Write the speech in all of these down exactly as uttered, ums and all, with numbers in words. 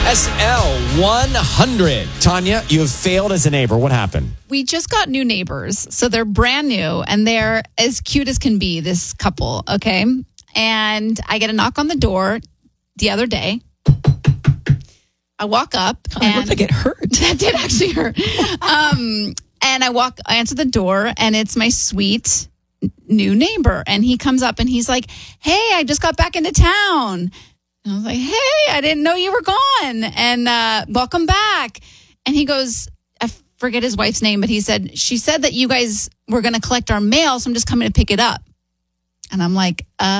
S L one hundred. Tanya, you have failed as a neighbor. What happened? We just got new neighbors. So they're brand new and they're as cute as can be, this couple, okay? And I get a knock on the door the other day. I walk up. Oh, and I hope I get hurt. That did actually hurt. um, and I walk, I answer the door, and it's my sweet new neighbor. And he comes up and he's like, "Hey, I just got back into town." And I was like, "Hey, I didn't know you were gone. And uh, welcome back." And he goes, I forget his wife's name, but he said, "She said that you guys were going to collect our mail, so I'm just coming to pick it up." And I'm like,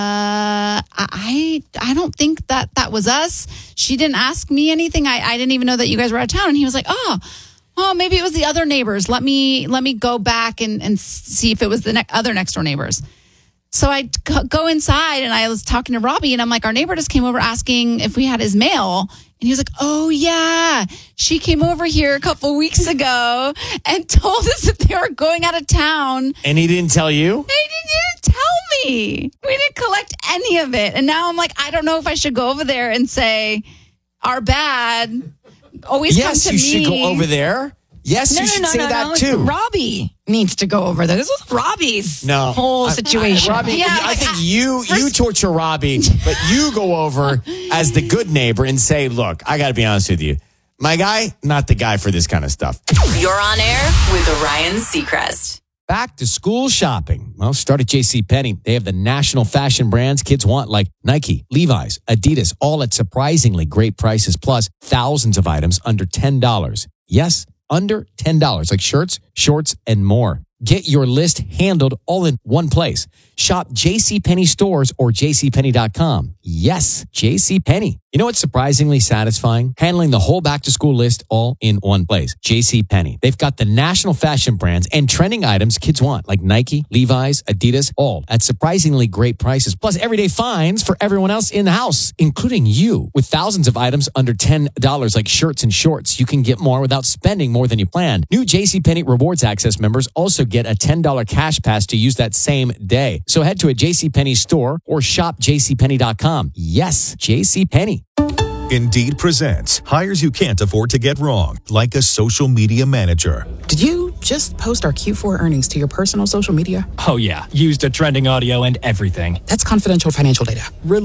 uh, I I don't think that that was us. She didn't ask me anything. I, I didn't even know that you guys were out of town. And he was like, oh, oh, maybe it was the other neighbors. Let me let me go back and, and see if it was the ne- other next door neighbors. So I go inside and I was talking to Robbie and I'm like, our neighbor just came over asking if we had his mail. And he was like, "Oh, yeah, she came over here a couple weeks ago and told us that they were going out of town." And he didn't tell you? They didn't tell me. We didn't collect any of it. And now I'm like, I don't know if I should go over there and say, "Our bad. Always yes, come to you me." should go over there. Yes, no, you no, should no, say no, that no. too. Robbie needs to go over there. This was Robbie's no, whole I- situation. I, Robbie, Yeah, I like, think I- you you first- torture Robbie, but you go over as the good neighbor and say, "Look, I got to be honest with you. My guy, not the guy for this kind of stuff." You're on air with Ryan Seacrest. Back to school shopping. Well, start at JCPenney. They have the national fashion brands kids want, like Nike, Levi's, Adidas, all at surprisingly great prices, plus thousands of items under ten dollars. Yes, under ten dollars, like shirts, shorts, and more. Get your list handled all in one place. Shop JCPenney stores or J C Penney dot com. Yes, JCPenney. You know what's surprisingly satisfying? Handling the whole back-to-school list all in one place. JCPenney. They've got the national fashion brands and trending items kids want, like Nike, Levi's, Adidas, all at surprisingly great prices. Plus, everyday finds for everyone else in the house, including you. With thousands of items under ten dollars, like shirts and shorts, you can get more without spending more than you planned. New JCPenney Rewards Access members also get a ten dollars cash pass to use that same day. So head to a JCPenney store or shop J C Penney dot com. Yes, JCPenney. Indeed presents hires you can't afford to get wrong, like a social media manager. Did you just post our Q four earnings to your personal social media? Oh, yeah. Used a trending audio and everything. That's confidential financial data.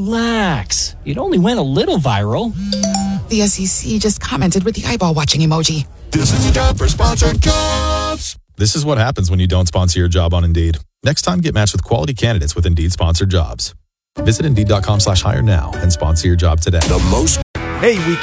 Relax. It only went a little viral. The S E C just commented with the eyeball watching emoji. This is time for sponsored jobs. This is what happens when you don't sponsor your job on Indeed. Next time, get matched with quality candidates with Indeed sponsored jobs. Visit Indeed.com slash hire now and sponsor your job today. The most. Hey, we